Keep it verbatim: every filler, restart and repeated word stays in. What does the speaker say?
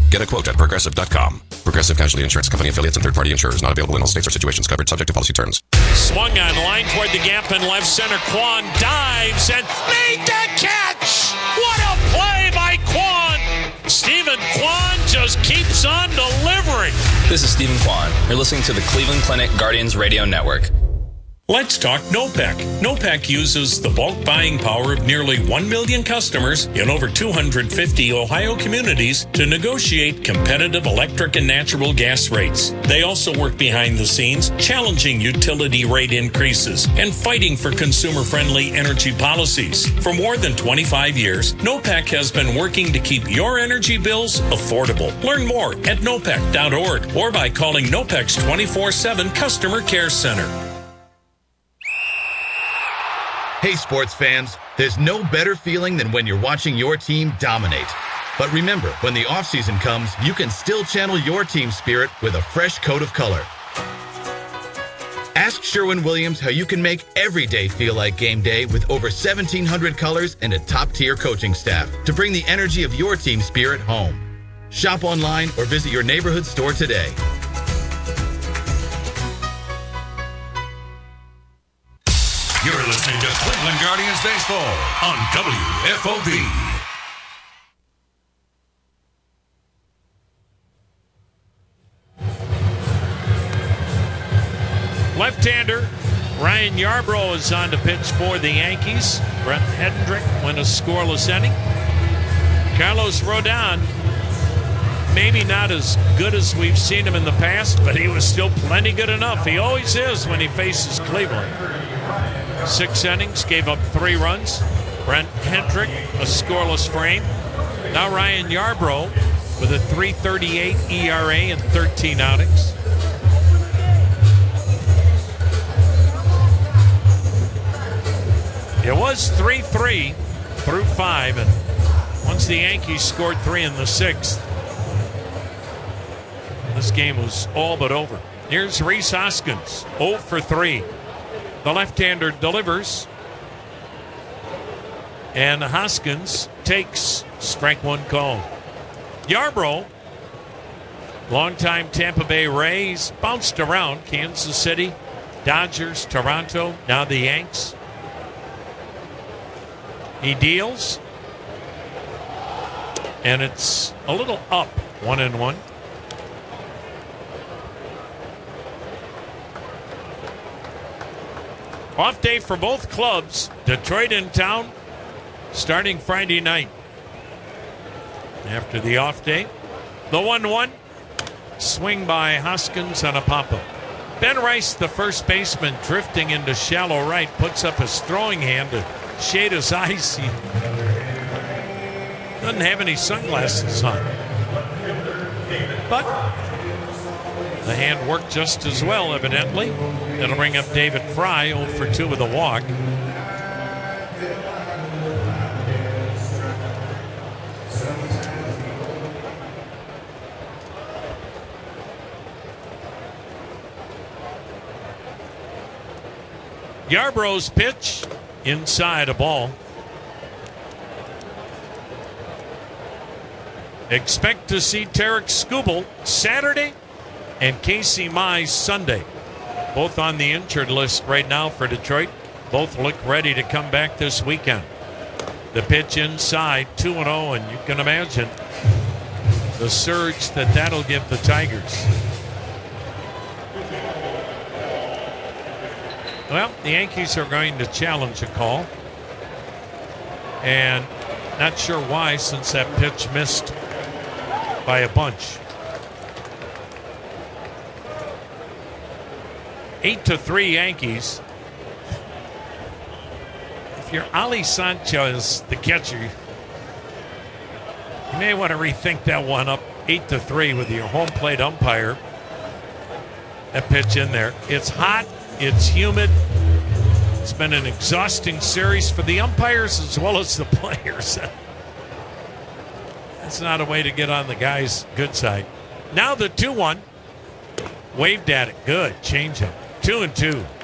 Get a quote at Progressive dot com. Progressive Casualty Insurance Company affiliates and third-party insurers. Not available in all states or situations. Covered subject to policy terms. Swung on line toward the gap in left center. Kwon dives and made the catch. What a play by Kwon. Stephen Kwon just keeps on delivering. This is Stephen Kwon. You're listening to the Cleveland Clinic Guardians Radio Network. Let's talk NOPEC. NOPEC uses the bulk buying power of nearly one million customers in over two hundred fifty Ohio communities to negotiate competitive electric and natural gas rates. They also work behind the scenes, challenging utility rate increases and fighting for consumer-friendly energy policies. For more than twenty-five years, NOPEC has been working to keep your energy bills affordable. Learn more at nopec dot org or by calling NOPEC's twenty-four seven Customer Care Center. Hey, sports fans, there's no better feeling than when you're watching your team dominate. But remember, when the offseason comes, you can still channel your team spirit with a fresh coat of color. Ask Sherwin-Williams how you can make every day feel like game day with over seventeen hundred colors and a top-tier coaching staff to bring the energy of your team spirit home. Shop online or visit your neighborhood store today. You're listening to Cleveland Guardians Baseball on W F O B. Left-hander Ryan Yarbrough is on to pitch for the Yankees. Brent Hendrick went a scoreless inning. Carlos Rodon, maybe not as good as we've seen him in the past, but he was still plenty good enough. He always is when he faces Cleveland. Six innings, gave up three runs. Brent Hendrick, a scoreless frame. Now Ryan Yarbrough with a three thirty-eight E R A in thirteen outings. It was three three through five, and once the Yankees scored three in the sixth, this game was all but over. Here's Rhys Hoskins, oh for three. The left-hander delivers, and Hoskins takes strike one call. Yarbrough, longtime Tampa Bay Rays, bounced around Kansas City, Dodgers, Toronto, now the Yanks. He deals, and it's a little up, one and one. Off day for both clubs. Detroit in town starting Friday night. After the off day, the one one. Swing by Hoskins on a pop-up. Ben Rice, the first baseman, drifting into shallow right, puts up his throwing hand to shade his eyes. He doesn't have any sunglasses on. But the hand worked just as well, evidently. It'll bring up David Fry, oh for two with a walk. Yarbrough's pitch, inside a ball. Expect to see Tarek Skubal Saturday and Casey Mize Sunday. Both on the injured list right now for Detroit. Both look ready to come back this weekend. The pitch inside, two and oh, and you can imagine the surge that that'll give the Tigers. Well, the Yankees are going to challenge a call. And not sure why, since that pitch missed by a bunch. Eight to three Yankees. If you're Ali Sanchez, the catcher, you may want to rethink that one up eight to three with your home plate umpire. That pitch in there. It's hot. It's humid. It's been an exhausting series for the umpires as well as the players. That's not a way to get on the guy's good side. Now the two one. Waved at it. Good. Change up. Two and two.